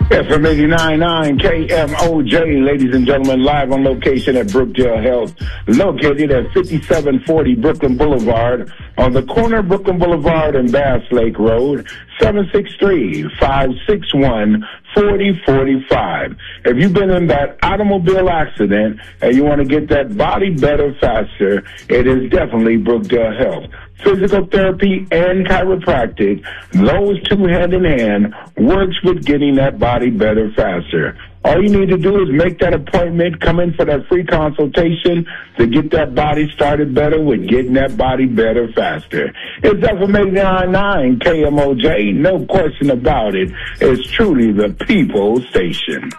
FM 89.9 KMOJ, ladies and gentlemen, live on location at Brookdale Health, located at 5740 Brooklyn Boulevard, on the corner of Brooklyn Boulevard and Bass Lake Road, 763-561-4045. If you've been in that automobile accident and you want to get that body better faster, it is definitely Brookdale Health. Physical therapy and chiropractic, those two hand in hand, works with getting that body better faster. All you need to do is make that appointment, come in for that free consultation to get that body started better with getting that body better faster. It's FM 89.9 KMOJ, no question about it. It's truly the People's Station.